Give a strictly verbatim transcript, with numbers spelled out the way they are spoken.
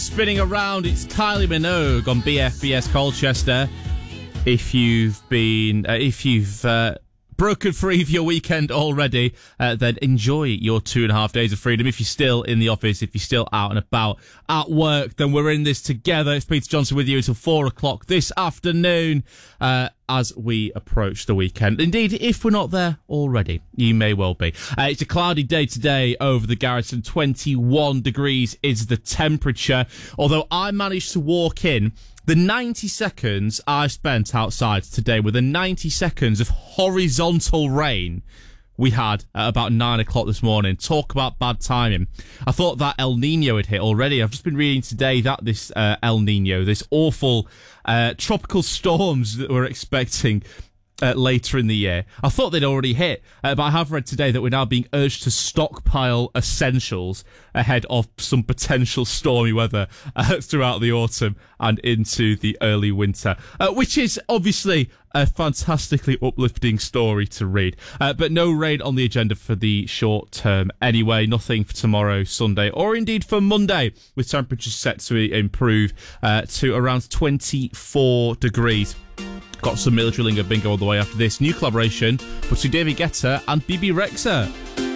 Spinning around, it's Kylie Minogue on B F B S Colchester. If you've been, uh, if you've uh, broken free of your weekend already, uh, then enjoy your two and a half days of freedom. If you're still in the office, if you're still out and about at work, then we're in this together. It's Peter Johnson with you until four o'clock this afternoon uh, as we approach the weekend. Indeed, if we're not there already, you may well be. Uh, it's a cloudy day today over the Garrison. twenty-one degrees is the temperature, although I managed to walk in. The ninety seconds I spent outside today with the ninety seconds of horizontal rain we had at about nine o'clock this morning. Talk about bad timing. I thought that El Nino had hit already. I've just been reading today that this uh, El Nino, this awful uh, tropical storms that we're expecting Uh, later in the year. I thought they'd already hit, uh, but I have read today that we're now being urged to stockpile essentials ahead of some potential stormy weather uh, throughout the autumn and into the early winter, uh, which is obviously a fantastically uplifting story to read. Uh, but no rain on the agenda for the short term anyway. Nothing for tomorrow, Sunday, or indeed for Monday, with temperatures set to improve uh, to around twenty-four degrees. Got some military lingo bingo on the way after this. New collaboration between David Guetta and Bibi Rexha.